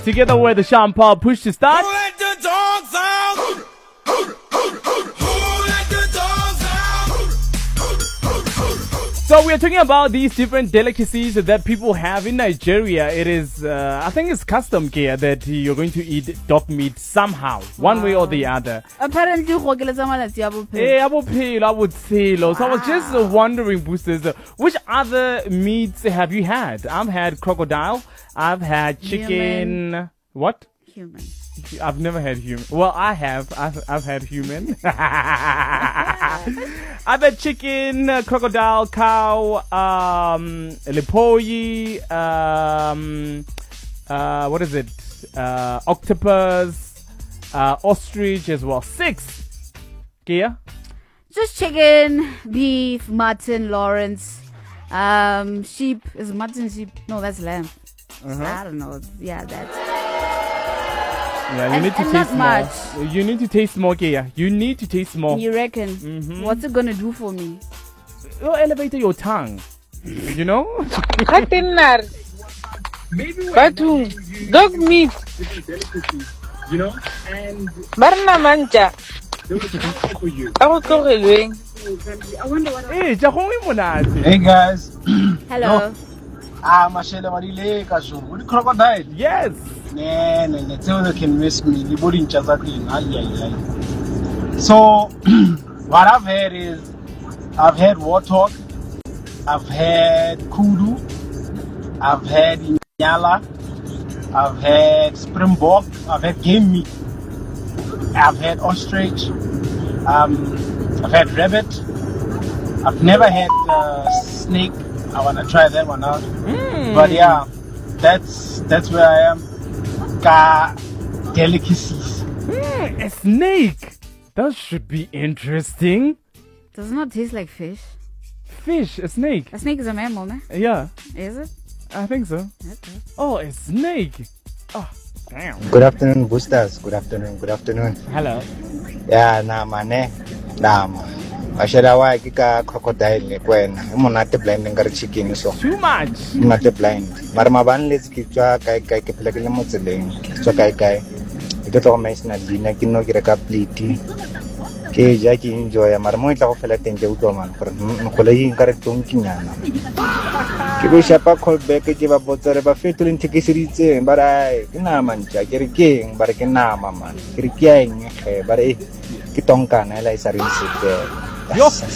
together with the Sean Paul push to start. Let the dogs out. Let the dogs out. So we are talking about these different delicacies that people have in Nigeria. It is, I think it's custom here that you're going to eat dog meat somehow, one way or the other. Apparently, So I was just wondering, Boosters, which other meats have you had? I've had crocodile. I've had chicken. Human. What? human. I've never had human. Well, I have. I've had human. I've had chicken, crocodile, cow, lepoi, what is it? Octopus, ostrich as well. 6. Kia? Just chicken, beef, mutton, Lawrence, sheep. Is mutton sheep? No, that's lamb. I don't know. Yeah, that's. Yeah, you need to and taste not more. much. You need to taste more, Kia. You need to taste more. You reckon? What's it gonna do for me? You'll elevate your tongue. You know? Katinar. Batu. Dog meat. You know, and Barna mancha. Ako kokelweng. Hey, Jahongi Monati. hey guys, Hello. Mashele Marile Kashum, with crocodile. Yes. Ne, tell you can miss me, the body in Chazakli. So, what I've had is, I've had warthog, I've had kudu, I've had inyala, I've had springbok, I've had game meat, I've had ostrich, I've had rabbit, I've never had snake. I wanna try that one out. But yeah, that's where I am. Ka delicacies. A snake. That should be interesting. Does it not taste like fish? Fish, a snake. A snake is a mammal, ne? Yeah, Is it? I think so. Okay. Oh, a snake. Oh, damn. Good afternoon, boosters. Good afternoon. Hello. Yeah, mane. Ashera wa kika crocodile kwena. Monate blind ngari chicken so. Too much. Monate blind. Mara maban let's kitwa kai ke pelekele mo tseleng. Kitwa kai. Ito to mes na dina kino kira ka pliti. Ke ja ki enjoy mara mo itla go fela teng ke utwa man. Pero mo le ngare tong kinyana. Ke go shapa call back ke ba botsere ba fetuleng thekisiritse bara ke nama ntja ke re keng bara ke nama man. Ke re ke eng ge bara ke tonkana la isa rinse. Yo.